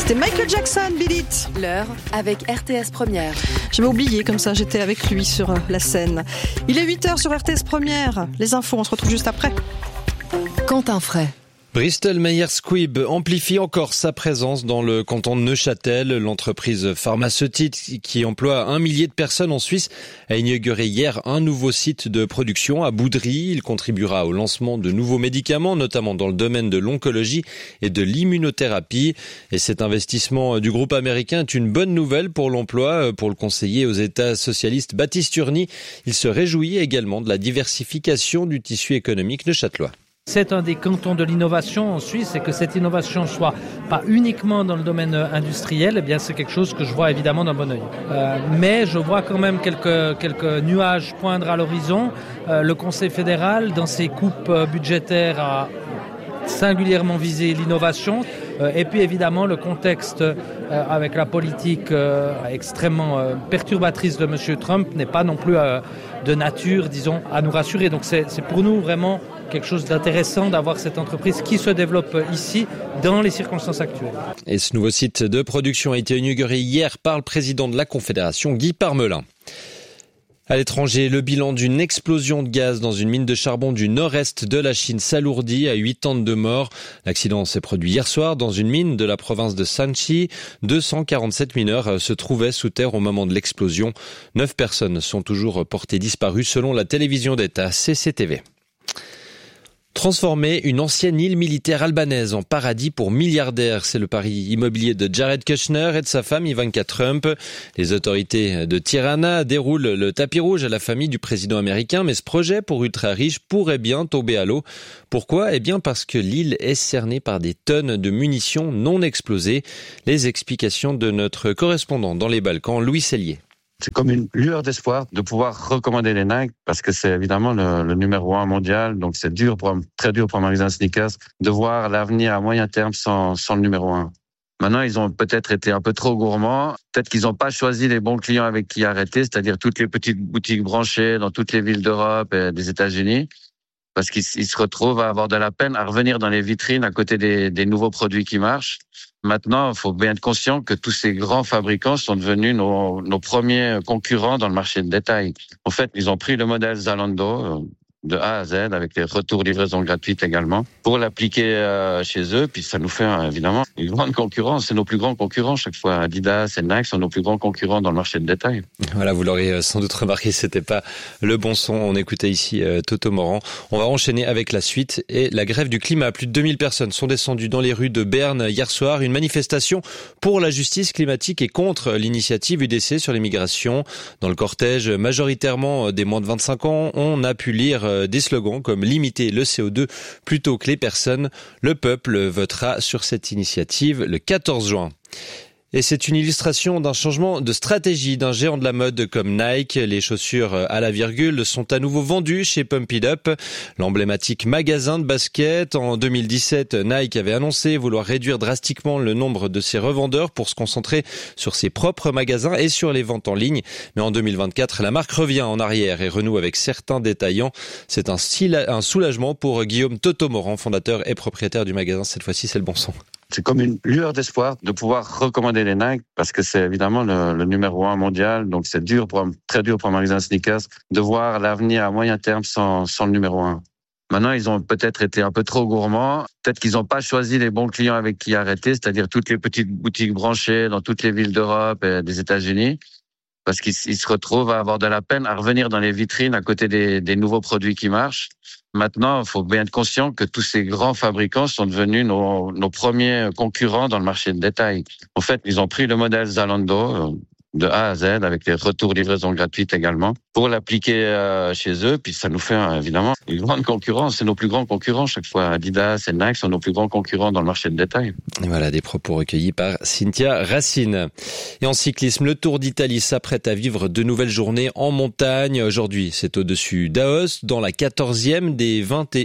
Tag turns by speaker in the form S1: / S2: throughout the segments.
S1: C'était Michael Jackson, Beat It.
S2: L'heure avec RTS Première.
S1: J'avais oublié, comme ça j'étais avec lui sur la scène. Il est 8h sur RTS Première. Les infos, on se retrouve juste après.
S2: Quentin Fray.
S3: Bristol Myers Squibb amplifie encore sa présence dans le canton de Neuchâtel. L'entreprise pharmaceutique qui emploie 1 millier de personnes en Suisse a inauguré hier un nouveau site de production à Boudry. Il contribuera au lancement de nouveaux médicaments, notamment dans le domaine de l'oncologie et de l'immunothérapie. Et cet investissement du groupe américain est une bonne nouvelle pour l'emploi. Pour le conseiller aux États socialistes Baptiste Urny, il se réjouit également de la diversification du tissu économique neuchâtelois.
S4: C'est un des cantons de l'innovation en Suisse et que cette innovation soit pas uniquement dans le domaine industriel, eh bien c'est quelque chose que je vois évidemment d'un bon œil. Mais je vois quand même quelques nuages poindre à l'horizon. Le Conseil fédéral, dans ses coupes budgétaires, a singulièrement visé l'innovation. Et puis évidemment le contexte avec la politique extrêmement perturbatrice de M. Trump n'est pas non plus de nature, disons, à nous rassurer. Donc c'est pour nous vraiment quelque chose d'intéressant d'avoir cette entreprise qui se développe ici dans les circonstances actuelles.
S3: Et ce nouveau site de production a été inauguré hier par le président de la Confédération, Guy Parmelin. À l'étranger, le bilan d'une explosion de gaz dans une mine de charbon du nord-est de la Chine s'alourdit à 82 morts. L'accident s'est produit hier soir dans une mine de la province de Shanxi. 247 mineurs se trouvaient sous terre au moment de l'explosion. 9 personnes sont toujours portées disparues selon la télévision d'État CCTV. Transformer une ancienne île militaire albanaise en paradis pour milliardaires, c'est le pari immobilier de Jared Kushner et de sa femme Ivanka Trump. Les autorités de Tirana déroulent le tapis rouge à la famille du président américain, mais ce projet pour ultra-riches pourrait bien tomber à l'eau. Pourquoi ? Eh bien parce que l'île est cernée par des tonnes de munitions non explosées. Les explications de notre correspondant dans les Balkans, Louis Sellier.
S5: C'est comme une lueur d'espoir de pouvoir recommander les Nike parce que c'est évidemment le numéro 1 mondial. Donc c'est très dur pour un magasin sneakers de voir l'avenir à moyen terme sans le numéro 1. Maintenant, ils ont peut-être été un peu trop gourmands. Peut-être qu'ils n'ont pas choisi les bons clients avec qui arrêter, c'est-à-dire toutes les petites boutiques branchées dans toutes les villes d'Europe et des États-Unis. Parce qu'ils se retrouvent à avoir de la peine à revenir dans les vitrines à côté des nouveaux produits qui marchent. Maintenant, il faut bien être conscient que tous ces grands fabricants sont devenus nos premiers concurrents dans le marché de détail. En fait, ils ont pris le modèle Zalando de A à Z avec les retours livraison gratuite également pour l'appliquer chez eux. Puis ça nous fait évidemment une grande concurrence. C'est nos plus grands concurrents chaque fois. Adidas et Nike sont nos plus grands concurrents dans le marché de détail.
S3: Voilà, vous l'aurez sans doute remarqué, c'était pas le bon son. On écoutait ici Toto Morand. On va enchaîner avec la suite et la grève du climat. Plus de 2000 personnes sont descendues dans les rues de Berne hier soir. Une manifestation pour la justice climatique et contre l'initiative UDC sur l'immigration. Dans le cortège, majoritairement des moins de 25 ans, on a pu lire des slogans comme limiter le CO2 plutôt que les personnes. Le peuple votera sur cette initiative le 14 juin. Et c'est une illustration d'un changement de stratégie d'un géant de la mode comme Nike. Les chaussures à la virgule sont à nouveau vendues chez Pump It Up, l'emblématique magasin de basket. En 2017, Nike avait annoncé vouloir réduire drastiquement le nombre de ses revendeurs pour se concentrer sur ses propres magasins et sur les ventes en ligne. Mais en 2024, la marque revient en arrière et renoue avec certains détaillants. C'est un soulagement pour Guillaume Toto Morand, fondateur et propriétaire du magasin. Cette fois-ci, c'est le bon son.
S5: C'est comme une lueur d'espoir de pouvoir recommander les Nike parce que c'est évidemment le numéro 1 mondial. Donc c'est très dur pour un magasin sneakers de voir l'avenir à moyen terme sans le numéro 1. Maintenant, ils ont peut-être été un peu trop gourmands. Peut-être qu'ils n'ont pas choisi les bons clients avec qui arrêter, c'est-à-dire toutes les petites boutiques branchées dans toutes les villes d'Europe et des États-Unis. Parce qu'ils se retrouvent à avoir de la peine à revenir dans les vitrines à côté des nouveaux produits qui marchent. Maintenant, il faut bien être conscient que tous ces grands fabricants sont devenus nos premiers concurrents dans le marché de détail. En fait, ils ont pris le modèle Zalando de A à Z avec les retours livraison gratuite également pour l'appliquer chez eux. Puis ça nous fait évidemment une grande concurrence. C'est nos plus grands concurrents chaque fois. Adidas et Nike sont nos plus grands concurrents dans le marché de détail.
S3: Et voilà des propos recueillis par Cynthia Racine. Et en cyclisme, le Tour d'Italie s'apprête à vivre de nouvelles journées en montagne. Aujourd'hui, c'est au-dessus d'Aoste, dans la 14e des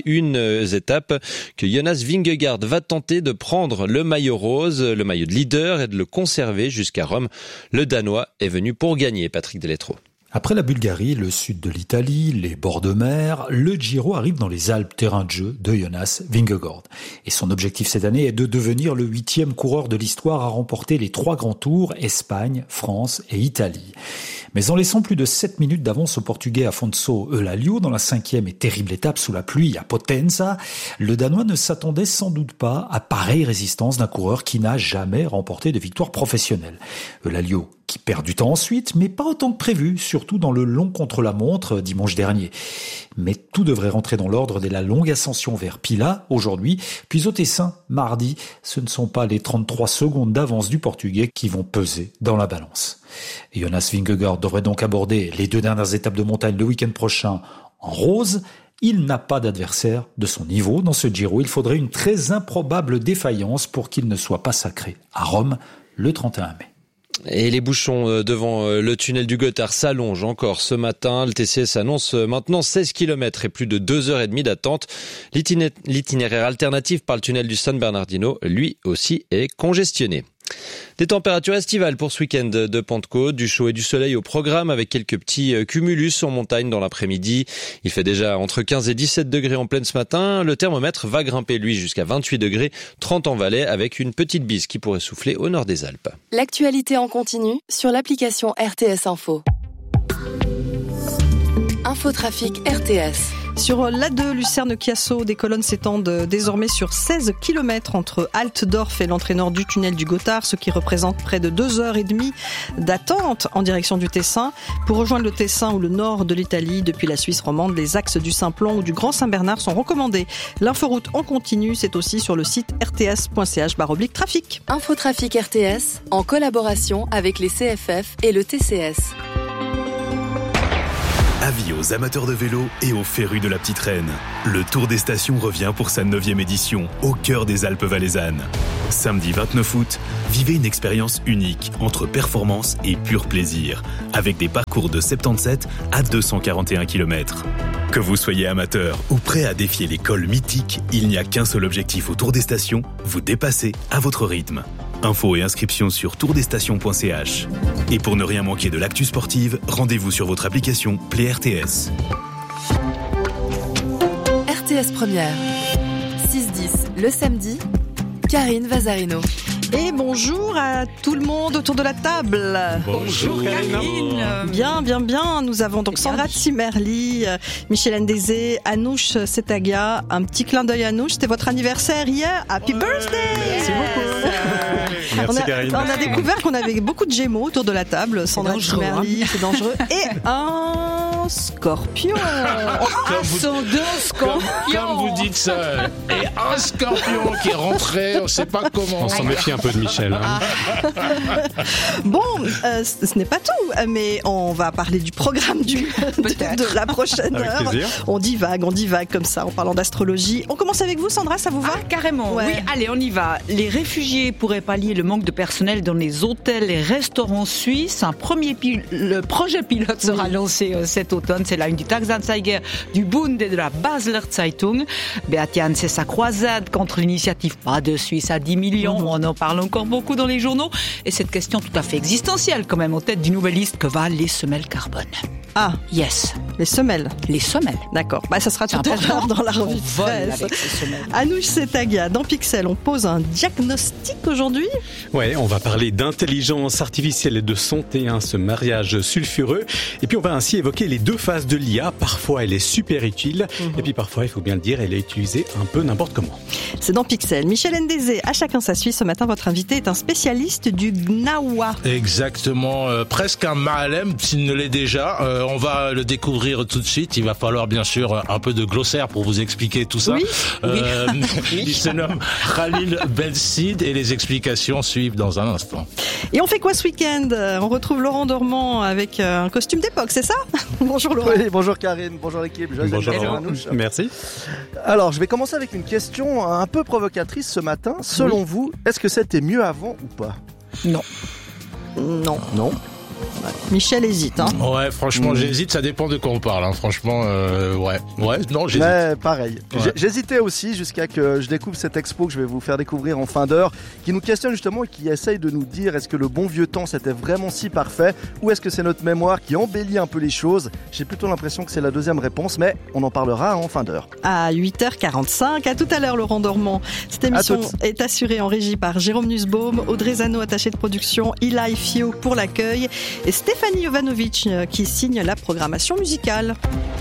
S3: 21 étapes, que Jonas Vingegaard va tenter de prendre le maillot rose, le maillot de leader, et de le conserver jusqu'à Rome. Le Danois est venu pour gagner, Patrick Deletreau.
S6: Après la Bulgarie, le sud de l'Italie, les bords de mer, le Giro arrive dans les Alpes, terrain de jeu de Jonas Vingegaard. Et son objectif cette année est de devenir le 8e coureur de l'histoire à remporter les 3 grands tours, Espagne, France et Italie. Mais en laissant plus de 7 minutes d'avance au Portugais Afonso Eulalio dans la 5e et terrible étape sous la pluie à Potenza, le Danois ne s'attendait sans doute pas à pareille résistance d'un coureur qui n'a jamais remporté de victoire professionnelle. Eulalio qui perd du temps ensuite, mais pas autant que prévu, surtout dans le long contre-la-montre dimanche dernier. Mais tout devrait rentrer dans l'ordre dès la longue ascension vers Pila, aujourd'hui, puis au Tessin, mardi. Ce ne sont pas les 33 secondes d'avance du Portugais qui vont peser dans la balance. Jonas Vingegaard devrait donc aborder les 2 dernières étapes de montagne le week-end prochain en rose. Il n'a pas d'adversaire de son niveau dans ce Giro. Il faudrait une très improbable défaillance pour qu'il ne soit pas sacré à Rome le 31 mai.
S3: Et les bouchons devant le tunnel du Gothard s'allongent encore ce matin. Le TCS annonce maintenant 16 km et plus de 2h30 d'attente. L'itinéraire alternatif par le tunnel du San Bernardino, lui aussi, est congestionné. Des températures estivales pour ce week-end de Pentecôte, du chaud et du soleil au programme avec quelques petits cumulus en montagne dans l'après-midi. Il fait déjà entre 15 et 17 degrés en pleine ce matin. Le thermomètre va grimper lui jusqu'à 28 degrés, 30 en Valais avec une petite bise qui pourrait souffler au nord des Alpes.
S2: L'actualité en continu sur l'application RTS Info. Infotrafic RTS.
S1: Sur l'A2, Lucerne-Chiasso, des colonnes s'étendent désormais sur 16 km entre Altdorf et l'entrée nord du tunnel du Gothard, ce qui représente près de 2h30 d'attente en direction du Tessin. Pour rejoindre le Tessin ou le nord de l'Italie, depuis la Suisse romande, les axes du Simplon ou du Grand Saint-Bernard sont recommandés. L'inforoute en continu, c'est aussi sur le site rts.ch/trafic.
S2: Infotrafic RTS, en collaboration avec les CFF et le TCS.
S7: Avis aux amateurs de vélo et aux férus de la Petite Reine. Le Tour des Stations revient pour sa 9e édition, au cœur des Alpes valaisannes. Samedi 29 août, vivez une expérience unique entre performance et pur plaisir, avec des parcours de 77 à 241 km. Que vous soyez amateur ou prêt à défier les cols mythiques, il n'y a qu'un seul objectif au Tour des Stations, vous dépasser à votre rythme. Infos et inscriptions sur tourdesstations.ch. Et pour ne rien manquer de l'actu sportive, rendez-vous sur votre application Play RTS.
S2: RTS Première. 6-10 le samedi. Karine Vazarino.
S1: Et bonjour à tout le monde autour de la table.
S8: Bonjour Karine.
S1: Bien. Nous avons donc Sandra Zimmerli, Michel Ndézé, Anouche Setaga. Un petit clin d'œil à Anouche. C'était votre anniversaire hier. Happy birthday.
S8: Merci beaucoup. Merci Karine.
S1: On a découvert qu'on avait beaucoup de gémeaux autour de la table. Sandra Zimmerli, c'est dangereux. Et un scorpion.
S8: Scorpion. Comme vous dites ça. Et un scorpion qui est rentré, on ne sait pas comment.
S9: On s'en méfie un peu de Michel.
S1: Bon, ce n'est pas tout, mais on va parler du programme de la prochaine heure.
S9: Plaisir.
S1: On divague comme ça en parlant d'astrologie. On commence avec vous, Sandra, ça vous va ?
S10: Carrément,
S1: ouais.
S10: Oui, allez, on y va. Les réfugiés pourraient pallier le manque de personnel dans les hôtels et restaurants suisses. Le projet pilote sera lancé cet automne. C'est la une du Tagesanzeiger, du Bund et de la Basler Zeitung. Beat Jans, c'est sa croisade contre l'initiative Pas de Suisse à 10 millions. On en parle encore beaucoup dans les journaux. Et cette question tout à fait existentielle, quand même, en tête d'une nouvelle liste, que valent les semelles carbone.
S1: Ah,
S10: yes.
S1: Les semelles.
S10: Les semelles.
S1: D'accord. Ça sera tout à l'heure dans la revue de presse. Anouche Setaga, dans Pixel, on pose un diagnostic aujourd'hui.
S9: Ouais, on va parler d'intelligence artificielle et de santé, ce mariage sulfureux. Et puis on va ainsi évoquer les 2 phases de l'IA. Parfois elle est super utile, et puis parfois, il faut bien le dire, elle est utilisée un peu n'importe comment.
S1: C'est dans Pixel. Michel Ndézé, à chacun sa Suisse. Ce matin, votre invité est un spécialiste du Gnawa.
S8: Exactement, presque un Mahalem s'il ne l'est déjà. On va le découvrir tout de suite. Il va falloir bien sûr un peu de glossaire pour vous expliquer tout ça.
S1: Oui.
S8: Il se nomme Khalil Belsid et les explications suivent dans un instant.
S1: Et on fait quoi ce week-end ? On retrouve Laurent Dormand avec un costume d'époque, c'est ça ? Bonjour Laurent.
S11: Oui, bonjour Karine, bonjour l'équipe.
S9: Bonjour Anouche. Merci.
S11: Alors, je vais commencer avec une question un peu provocatrice ce matin. Selon vous, est-ce que c'était mieux avant ou pas ?
S1: Non.
S11: Non.
S1: Michel hésite.
S8: Ouais, franchement, j'hésite. Ça dépend de quoi on parle. Franchement, ouais, non, j'hésite.
S11: Mais pareil.
S8: Ouais.
S11: J'hésitais aussi jusqu'à que je découvre cette expo que je vais vous faire découvrir en fin d'heure, qui nous questionne justement et qui essaye de nous dire est-ce que le bon vieux temps c'était vraiment si parfait ou est-ce que c'est notre mémoire qui embellit un peu les choses. J'ai plutôt l'impression que c'est la deuxième réponse, mais on en parlera en fin d'heure.
S1: À 8h45, à tout à l'heure Laurent Dormant. Cette émission est assurée en régie par Jérôme Nussbaum, Audrey Zano, attaché de production, Eli Fio pour l'accueil et Stéphanie Jovanovic qui signe la programmation musicale.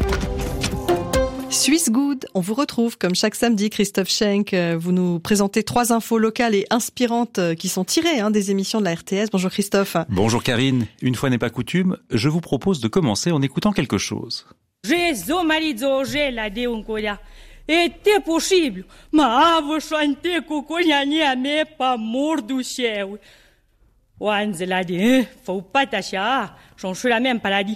S1: Swiss Good, on vous retrouve comme chaque samedi, Christophe Schenk. Vous nous présentez 3 infos locales et inspirantes qui sont tirées des émissions de la RTS. Bonjour Christophe.
S12: Bonjour Karine. Une fois n'est pas coutume, je vous propose de commencer en écoutant quelque chose.
S13: Este posibil, ma vă șoante cu coniania mea pa mor do céu. Oanzela de, fă pat așa, și-on șu la même paradis.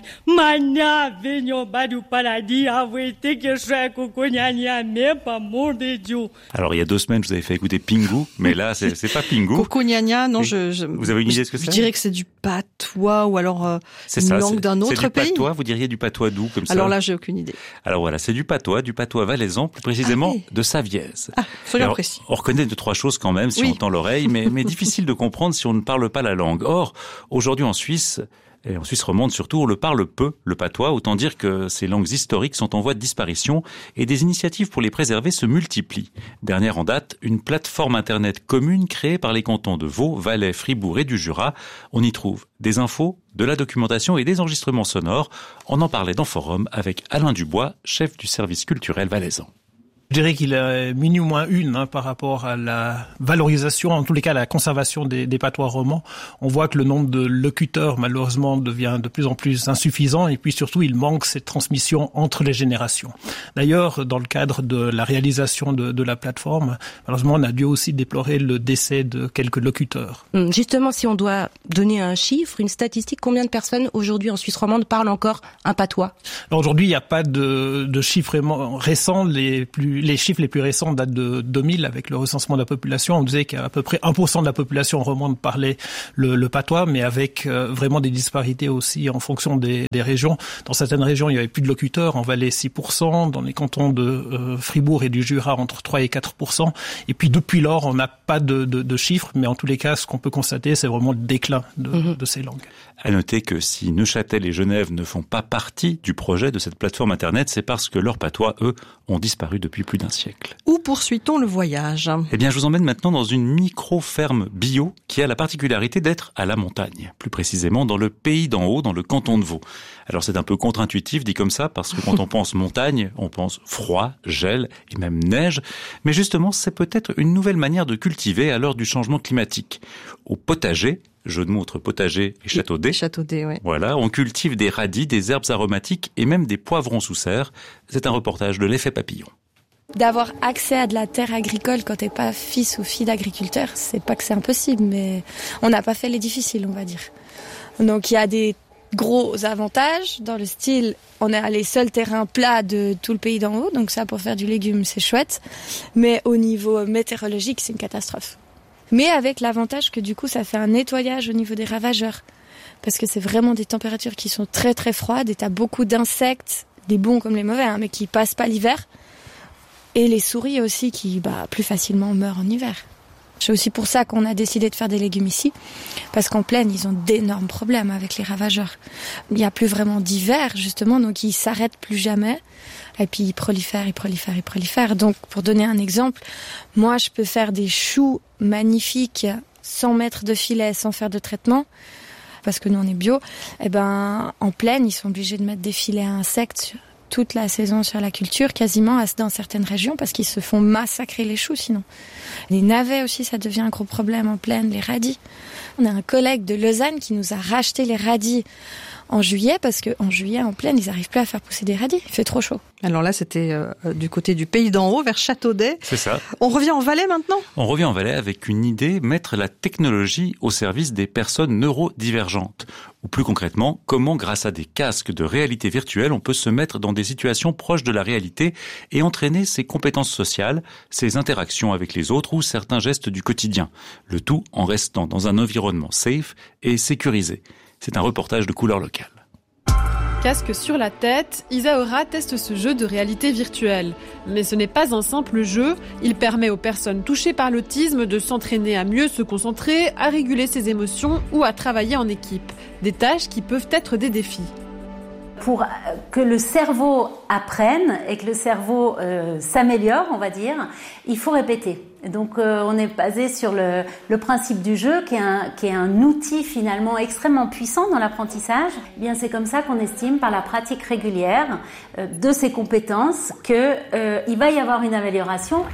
S13: Mana venio badu paradis, avouete que je suis cu coniania mea pa mor de Dieu.
S12: Alors il y a 2 semaines, je vous avais fait écouter Pingu, mais là c'est pas Pingu.
S1: Coconiania, non,
S12: vous avez une idée de ce que c'est?
S1: Je dirais que c'est du patois ou alors langue d'un autre
S12: pays. C'est du
S1: patois,
S12: vous diriez du patois d'où comme ça?
S1: Alors là, j'ai aucune idée.
S12: Alors voilà, c'est du patois valaisan, plus précisément de Savièse.
S1: Soyons précis.
S12: On reconnaît 2-3 choses quand même si on tend l'oreille, mais difficile de comprendre si on ne parle pas la langue. Or, aujourd'hui en Suisse, et en Suisse romande surtout, on le parle peu, le patois, autant dire que ces langues historiques sont en voie de disparition et des initiatives pour les préserver se multiplient. Dernière en date, une plateforme internet commune créée par les cantons de Vaud, Valais, Fribourg et du Jura. On y trouve des infos, de la documentation et des enregistrements sonores. On en parlait dans Forum avec Alain Dubois, chef du service culturel valaisan.
S14: Je dirais qu'il est minimum une par rapport à la valorisation, en tous les cas à la conservation des patois romans. On voit que le nombre de locuteurs malheureusement devient de plus en plus insuffisant et puis surtout il manque cette transmission entre les générations. D'ailleurs, dans le cadre de la réalisation de la plateforme, malheureusement on a dû aussi déplorer le décès de quelques locuteurs.
S15: Justement, si on doit donner un chiffre, une statistique, combien de personnes aujourd'hui en Suisse romande parlent encore un patois?
S14: Alors aujourd'hui, il n'y a pas de chiffres récents. Les chiffres les plus récents datent de 2000 avec le recensement de la population. On disait qu'à peu près 1% de la population romande parlait le patois, mais avec vraiment des disparités aussi en fonction des régions. Dans certaines régions, il y avait plus de locuteurs. En Valais, 6%. Dans les cantons de Fribourg et du Jura, entre 3 et 4%. Et puis depuis lors, on n'a pas de chiffres, mais en tous les cas, ce qu'on peut constater, c'est vraiment le déclin de ces langues.
S12: À noter que si Neuchâtel et Genève ne font pas partie du projet de cette plateforme internet, c'est parce que leurs patois, eux, ont disparu depuis plus d'un siècle.
S1: Où poursuit-on le voyage?
S12: Eh bien, je vous emmène maintenant dans une micro-ferme bio qui a la particularité d'être à la montagne. Plus précisément dans le pays d'en haut, dans le canton de Vaud. Alors c'est un peu contre-intuitif dit comme ça, parce que quand on pense montagne, on pense froid, gel et même neige. Mais justement, c'est peut-être une nouvelle manière de cultiver à l'heure du changement climatique. Au potager, jeu de mots entre potager et châteaudet.
S1: Châteaudet, ouais.
S12: Voilà, on cultive des radis, des herbes aromatiques et même des poivrons sous serre. C'est un reportage de l'Effet Papillon.
S16: D'avoir accès à de la terre agricole quand t'es pas fils ou fille d'agriculteur, c'est pas que c'est impossible, mais on n'a pas fait les difficiles, on va dire. Donc il y a des gros avantages dans le style, on est à les seuls terrains plats de tout le pays d'en haut, donc ça pour faire du légume c'est chouette, mais au niveau météorologique c'est une catastrophe. Mais avec l'avantage que du coup ça fait un nettoyage au niveau des ravageurs, parce que c'est vraiment des températures qui sont très très froides et t'as beaucoup d'insectes, des bons comme les mauvais, mais qui passent pas l'hiver, et les souris aussi qui plus facilement meurent en hiver. C'est aussi pour ça qu'on a décidé de faire des légumes ici, parce qu'en plaine, ils ont d'énormes problèmes avec les ravageurs. Il n'y a plus vraiment d'hiver, justement, donc ils s'arrêtent plus jamais. Et puis ils prolifèrent. Donc, pour donner un exemple, moi, je peux faire des choux magnifiques sans mettre de filet, sans faire de traitement, parce que nous, on est bio. En plaine, ils sont obligés de mettre des filets à insectes toute la saison sur la culture, quasiment dans certaines régions, parce qu'ils se font massacrer les choux sinon. Les navets aussi, ça devient un gros problème en plaine, les radis. On a un collègue de Lausanne qui nous a racheté les radis en juillet, parce qu'en juillet, en plaine, ils n'arrivent plus à faire pousser des radis. Il fait trop chaud.
S1: Alors là, c'était du côté du pays d'en haut, vers Châteaudet.
S12: C'est ça.
S1: On revient en Valais maintenant?
S12: On revient en Valais avec une idée, mettre la technologie au service des personnes neurodivergentes. Ou plus concrètement, comment grâce à des casques de réalité virtuelle, on peut se mettre dans des situations proches de la réalité et entraîner ses compétences sociales, ses interactions avec les autres ou certains gestes du quotidien. Le tout en restant dans un environnement safe et sécurisé. C'est un reportage de Couleur Locale.
S17: Casque sur la tête, Isaora teste ce jeu de réalité virtuelle. Mais ce n'est pas un simple jeu, il permet aux personnes touchées par l'autisme de s'entraîner à mieux se concentrer, à réguler ses émotions ou à travailler en équipe. Des tâches qui peuvent être des défis.
S18: Pour que le cerveau apprenne et que le cerveau s'améliore, on va dire, il faut répéter. Donc on est basé sur le principe du jeu qui est un outil finalement extrêmement puissant dans l'apprentissage. Eh bien, c'est comme ça qu'on estime par la pratique régulière de ces compétences qu'il va y avoir une amélioration.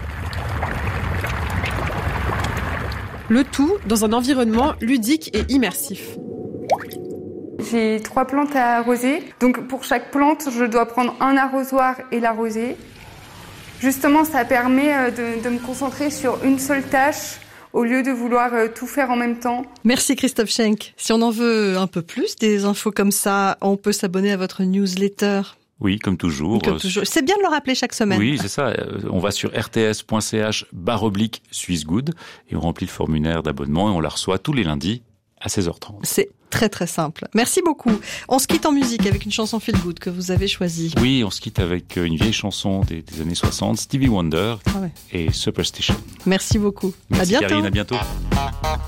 S17: Le tout dans un environnement ludique et immersif.
S19: J'ai 3 plantes à arroser. Donc pour chaque plante, je dois prendre un arrosoir et l'arroser. Justement, ça permet de me concentrer sur une seule tâche au lieu de vouloir tout faire en même temps.
S1: Merci Christophe Schenk. Si on en veut un peu plus, des infos comme ça, on peut s'abonner à votre newsletter.
S12: Oui, comme toujours.
S1: C'est bien de le rappeler chaque semaine.
S12: Oui, c'est ça. On va sur rts.ch/SwissGood et on remplit le formulaire d'abonnement et on la reçoit tous les lundis à 16h30.
S1: C'est très très simple. Merci beaucoup. On se quitte en musique avec une chanson feel good que vous avez choisie.
S12: Oui, on se quitte avec une vieille chanson des années 60, Stevie Wonder et Superstition.
S1: Merci beaucoup.
S12: Merci
S1: à bientôt.
S12: Karine, à bientôt.